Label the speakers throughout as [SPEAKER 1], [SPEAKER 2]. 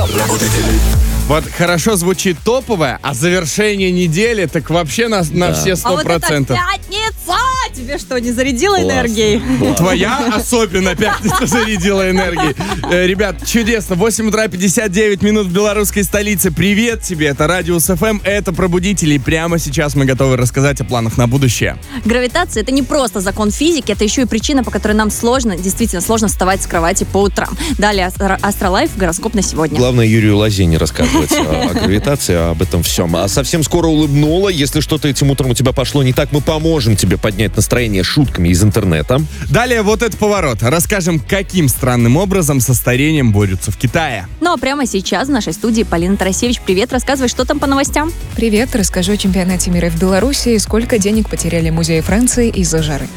[SPEAKER 1] Пробудители.
[SPEAKER 2] Вот хорошо звучит топовое, а завершение недели так вообще на все 100%.
[SPEAKER 3] А вот это пятница! Тебе что, не зарядила энергией?
[SPEAKER 2] Твоя особенно пятница зарядила энергией. Ребят, чудесно. 8 утра 59 минут в белорусской столице. Привет тебе. Это Радиус ФМ, это Пробудители. И прямо сейчас мы готовы рассказать о планах на будущее.
[SPEAKER 3] Гравитация — это не просто закон физики, это еще и причина, по которой нам действительно сложно вставать с кровати по утрам. Далее Астролайф, гороскоп на сегодня.
[SPEAKER 4] Главное, Юрию Лозине рассказывать о гравитации, об этом всем. А совсем скоро улыбнула. Если что-то этим утром у тебя пошло не так, мы поможем тебе поднять настроение шутками из интернета.
[SPEAKER 2] Далее вот этот поворот. Расскажем, каким странным образом со старением борются в Китае.
[SPEAKER 3] Ну а прямо сейчас в нашей студии Полина Тарасевич. Привет, рассказывай, что там по новостям?
[SPEAKER 5] Привет, расскажу о чемпионате мира в Беларуси и сколько денег потеряли музеи Франции из-за жары.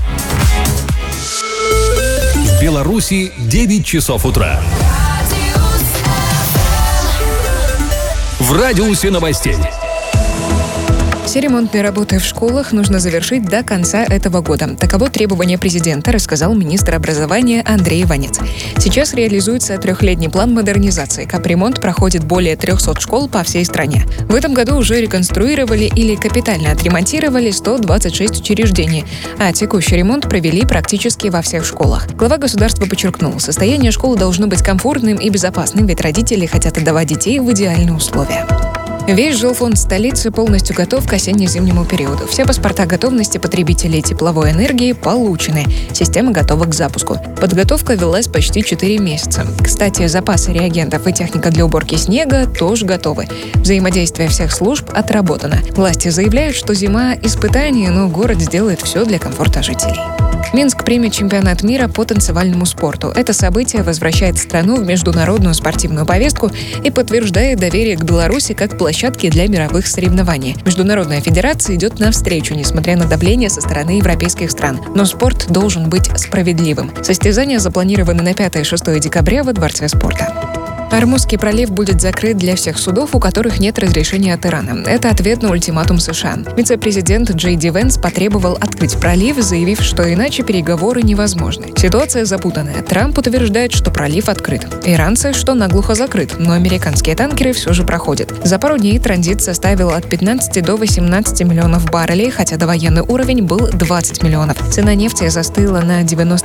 [SPEAKER 1] В Беларуси 9 часов утра. В радиусе новостей.
[SPEAKER 5] Все ремонтные работы в школах нужно завершить до конца этого года. Таково требование президента, рассказал министр образования Андрей Иванец. Сейчас реализуется 3-летний план модернизации. Капремонт проходит более 300 школ по всей стране. В этом году уже реконструировали или капитально отремонтировали 126 учреждений, а текущий ремонт провели практически во всех школах. Глава государства подчеркнул, состояние школ должно быть комфортным и безопасным, ведь родители хотят отдавать детей в идеальные условия. Весь жилфонд столицы полностью готов к осенне-зимнему периоду. Все паспорта готовности потребителей тепловой энергии получены. Система готова к запуску. Подготовка велась почти 4 месяца. Кстати, запасы реагентов и техника для уборки снега тоже готовы. Взаимодействие всех служб отработано. Власти заявляют, что зима – испытание, но город сделает все для комфорта жителей. Минск примет чемпионат мира по танцевальному спорту. Это событие возвращает страну в международную спортивную повестку и подтверждает доверие к Беларуси как площадке для мировых соревнований. Международная федерация идет навстречу, несмотря на давление со стороны европейских стран. Но спорт должен быть справедливым. Состязания запланированы на 5 и 6 декабря во Дворце спорта. Ормузский пролив будет закрыт для всех судов, у которых нет разрешения от Ирана. Это ответ на ультиматум США. Вице-президент Джей Ди Венс потребовал открыть пролив, заявив, что иначе переговоры невозможны. Ситуация запутанная. Трамп утверждает, что пролив открыт. Иранцы, что наглухо закрыт, но американские танкеры все же проходят. За пару дней транзит составил от 15 до 18 миллионов баррелей, хотя довоенный уровень был 20 миллионов. Цена нефти застыла на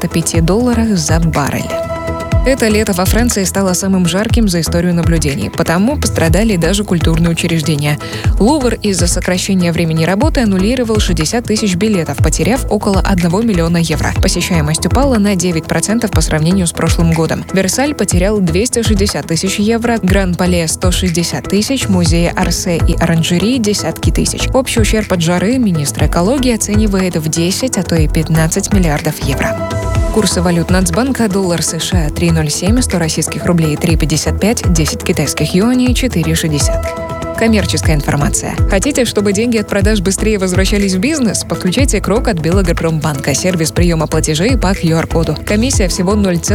[SPEAKER 5] $95 за баррель. Это лето во Франции стало самым жарким за историю наблюдений, потому пострадали даже культурные учреждения. Лувр из-за сокращения времени работы аннулировал 60 тысяч билетов, потеряв около 1 миллиона евро. Посещаемость упала на 9% по сравнению с прошлым годом. Версаль потерял 260 тысяч евро, Гран-Пале 160 тысяч, музеи Орсе и Оранжерии – десятки тысяч. Общий ущерб от жары министр экологии оценивает в 10, а то и 15 миллиардов евро. Курсы валют Нацбанка: доллар США 3.07, 100 российских рублей 3.55, 10 китайских юаней 4.60. Коммерческая информация. Хотите, чтобы деньги от продаж быстрее возвращались в бизнес? Подключайте Крок от Белагропромбанка, сервис приема платежей по QR-коду. Комиссия всего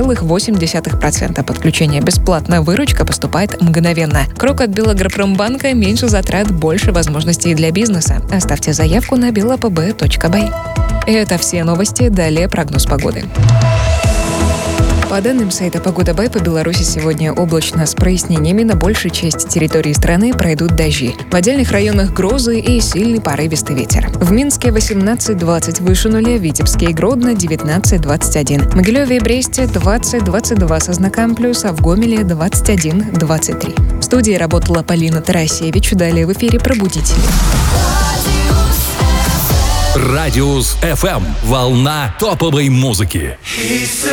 [SPEAKER 5] 0,8%. Подключение бесплатно, выручка поступает мгновенно. Крок от Белагропромбанка: меньше затрат, больше возможностей для бизнеса. Оставьте заявку на belapb.by. Это все новости, далее прогноз погоды. По данным сайта «Погода.бай», по Беларуси сегодня облачно с прояснениями. На большей части территории страны пройдут дожди. В отдельных районах грозы и сильный порывистый ветер. В Минске 18-20 выше нуля, в Витебске и Гродно 19-21. В Могилеве и Бресте 20-22 со знаком плюс, а в Гомеле 21-23. В студии работала Полина Тарасевич. Далее в эфире «Пробудители».
[SPEAKER 1] Радиус ФМ. Волна топовой музыки.